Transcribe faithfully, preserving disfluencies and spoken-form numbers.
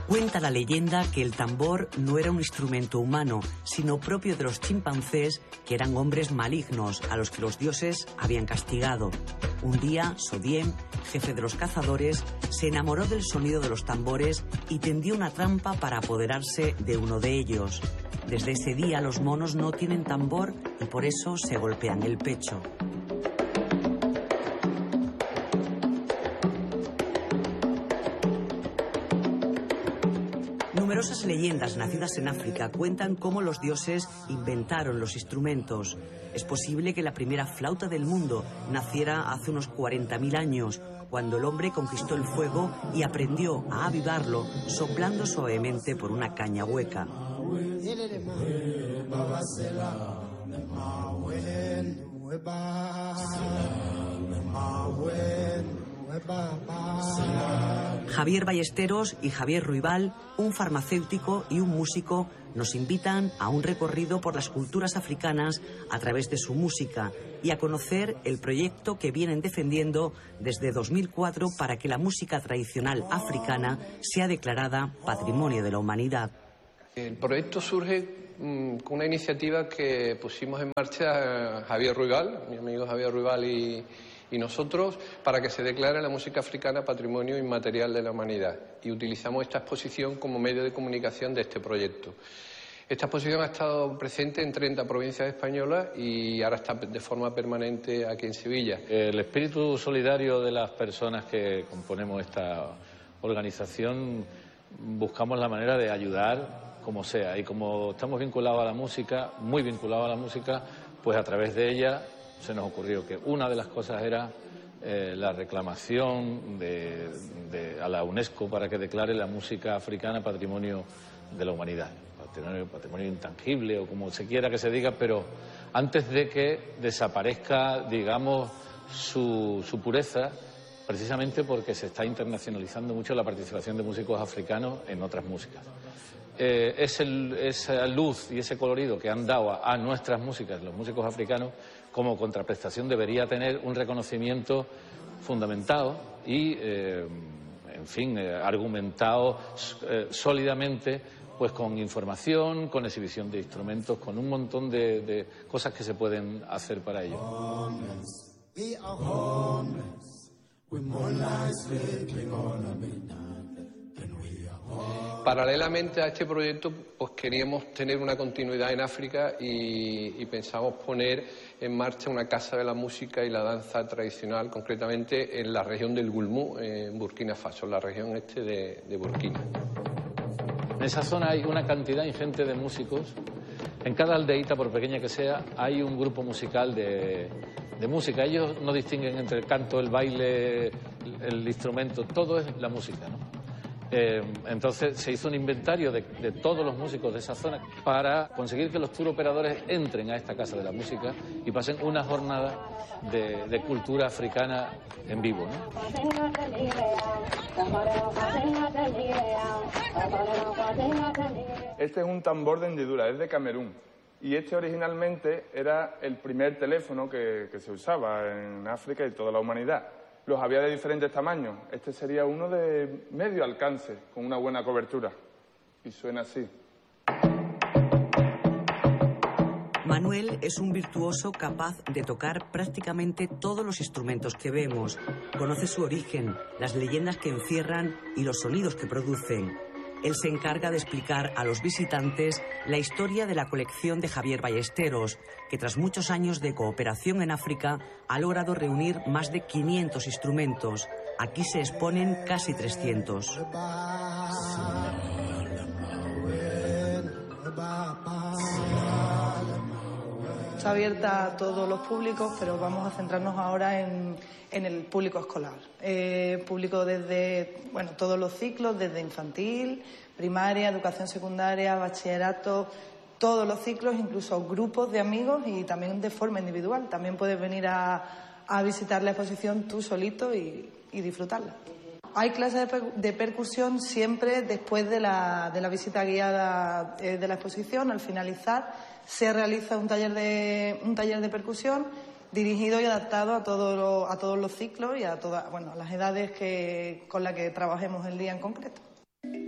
Cuenta la leyenda que el tambor no era un instrumento humano, sino propio de los chimpancés, que eran hombres malignos a los que los dioses habían castigado. Un día, Sodiem, jefe de los cazadores, se enamoró del sonido de los tambores y tendió una trampa para apoderarse de uno de ellos. Desde ese día los monos no tienen tambor y por eso se golpean el pecho. Numerosas leyendas nacidas en África cuentan cómo los dioses inventaron los instrumentos. Es posible que la primera flauta del mundo naciera hace unos cuarenta mil años, cuando el hombre conquistó el fuego y aprendió a avivarlo soplando suavemente por una caña hueca. Javier Ballesteros y Javier Ruibal, un farmacéutico y un músico, nos invitan a un recorrido por las culturas africanas a través de su música y a conocer el proyecto que vienen defendiendo desde dos mil cuatro para que la música tradicional africana sea declarada Patrimonio de la Humanidad. El proyecto surge mmm, con una iniciativa que pusimos en marcha Javier Ruibal, mi amigo Javier Ruibal y... y nosotros, para que se declare la música africana Patrimonio Inmaterial de la Humanidad. Y utilizamos esta exposición como medio de comunicación de este proyecto. Esta exposición ha estado presente en treinta provincias españolas y ahora está de forma permanente aquí en Sevilla. El espíritu solidario de las personas que componemos esta organización, buscamos la manera de ayudar como sea. Y como estamos vinculados a la música, muy vinculados a la música, pues a través de ella se nos ocurrió que una de las cosas era eh, la reclamación de, de, a la UNESCO para que declare la música africana Patrimonio de la Humanidad, patrimonio, patrimonio intangible o como se quiera que se diga, pero antes de que desaparezca, digamos, su, su pureza, precisamente porque se está internacionalizando mucho la participación de músicos africanos en otras músicas. Eh, es el, esa luz y ese colorido que han dado a, a nuestras músicas, los músicos africanos, como contraprestación debería tener un reconocimiento fundamentado y, eh, en fin, eh, argumentado eh, sólidamente, pues con información, con exhibición de instrumentos, con un montón de, de cosas que se pueden hacer para ello. Paralelamente a este proyecto, pues queríamos tener una continuidad en África y, y pensamos poner en marcha una casa de la música y la danza tradicional, concretamente en la región del Gulmú, en Burkina Faso, la región este de, de Burkina. En esa zona hay una cantidad ingente de músicos. En cada aldeíta, por pequeña que sea, hay un grupo musical de, de música. Ellos no distinguen entre el canto, el baile, el, el instrumento, todo es la música, ¿no? Eh, entonces se hizo un inventario de, de todos los músicos de esa zona para conseguir que los tour operadores entren a esta casa de la música y pasen una jornada de, de cultura africana en vivo, ¿no? Este es un tambor de hendidura, es de Camerún. Y este originalmente era el primer teléfono que, que se usaba en África y toda la humanidad. Los había de diferentes tamaños. Este sería uno de medio alcance, con una buena cobertura. Y suena así. Manuel es un virtuoso capaz de tocar prácticamente todos los instrumentos que vemos. Conoce su origen, las leyendas que encierran y los sonidos que producen. Él se encarga de explicar a los visitantes la historia de la colección de Javier Ballesteros, que tras muchos años de cooperación en África ha logrado reunir más de quinientos instrumentos. Aquí se exponen casi trescientos. Está abierta a todos los públicos, pero vamos a centrarnos ahora en, en el público escolar. Eh, público desde, bueno, todos los ciclos, desde infantil, primaria, educación secundaria, bachillerato, todos los ciclos, incluso grupos de amigos y también de forma individual. También puedes venir a, a visitar la exposición tú solito y, y disfrutarla. Hay clases de, per de percusión siempre después de la, de la visita guiada eh, de la exposición. Al finalizar se realiza un taller de, un taller de percusión dirigido y adaptado a, todo lo, a todos los ciclos y a, toda, bueno, a las edades que, con las que trabajemos el día en concreto.